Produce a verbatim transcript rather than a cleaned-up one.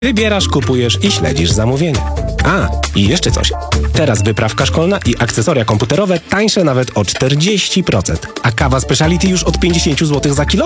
Wybierasz, kupujesz i śledzisz zamówienie. A, i jeszcze coś. Teraz wyprawka szkolna i akcesoria komputerowe tańsze nawet o czterdzieści procent. A kawa speciality już od pięćdziesiąt złotych za kilo?